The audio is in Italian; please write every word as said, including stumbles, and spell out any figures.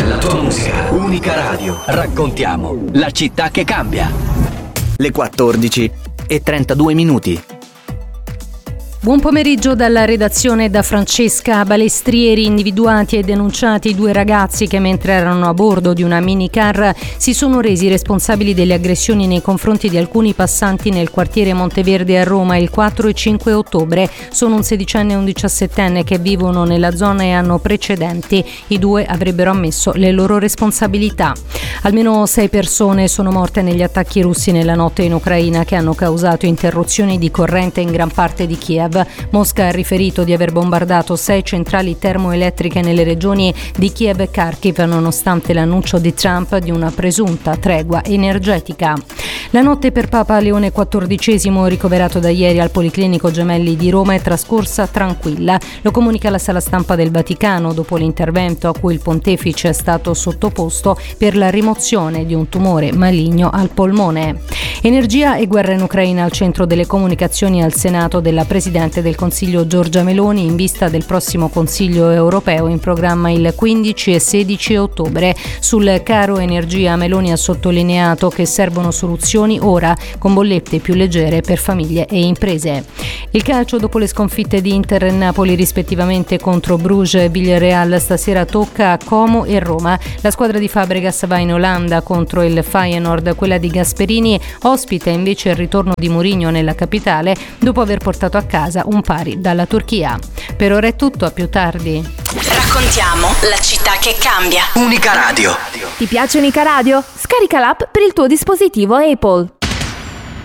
la tua musica. Unica Radio. Raccontiamo la città che cambia. Le quattordici e trentadue minuti. Buon pomeriggio dalla redazione da Francesca Balestrieri. Individuati e denunciati due ragazzi che mentre erano a bordo di una minicar si sono resi responsabili delle aggressioni nei confronti di alcuni passanti nel quartiere Monteverde a Roma il quattro e cinque ottobre. Sono un sedicenne e un diciassettenne che vivono nella zona e hanno precedenti. I due avrebbero ammesso le loro responsabilità. Almeno sei persone sono morte negli attacchi russi nella notte in Ucraina che hanno causato interruzioni di corrente in gran parte di Kiev. Mosca ha riferito di aver bombardato sei centrali termoelettriche nelle regioni di Kiev e Kharkiv, nonostante l'annuncio di Trump di una presunta tregua energetica. La notte per Papa Leone quattordicesimo, ricoverato da ieri al Policlinico Gemelli di Roma, è trascorsa tranquilla. Lo comunica la sala stampa del Vaticano dopo l'intervento a cui il pontefice è stato sottoposto per la rimozione di un tumore maligno al polmone. Energia e guerra in Ucraina al centro delle comunicazioni al Senato della Presidente del Consiglio Giorgia Meloni in vista del prossimo Consiglio europeo in programma il quindici e sedici ottobre. Sul caro energia Meloni ha sottolineato che servono soluzioni ora con bollette più leggere per famiglie e imprese. Il calcio, dopo le sconfitte di Inter e Napoli rispettivamente contro Bruges e Villarreal, stasera tocca a Como e Roma. La squadra di Fabregas va in Olanda contro il Feyenoord, quella di Gasperini ospita invece il ritorno di Mourinho nella capitale dopo aver portato a casa un pari dalla Turchia. Per ora è tutto, a più tardi. Raccontiamo la città che cambia. Unica Radio. Ti piace Unica Radio? Scarica l'app per il tuo dispositivo Apple.